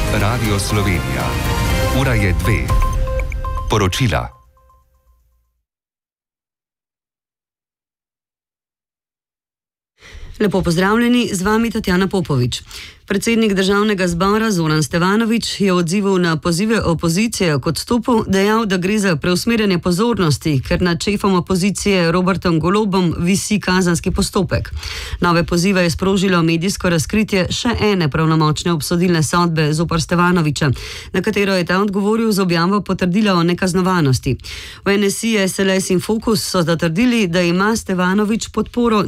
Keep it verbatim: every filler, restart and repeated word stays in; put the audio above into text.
Radio Slovenija. Ura je dve. Poročila. Lepo pozdravljeni, z vami Tatjana Popovič. Predsednik državnega zbora Zoran Stevanović je v odzivu na pozive opozicije k odstopu dejal, da gre za preusmerjanje pozornosti, ker nad šefom opozicije Robertom Golobom visi kazenski postopek. Nove pozive je sprožilo medijsko razkritje še ene pravnomočne obsodilne sodbe zoper Stevanovića, na katero je ta odgovoril z objavo potrdila o nekaznovanosti. V N S I, S L S in Fokus so zatrdili, da ima Stevanović podporo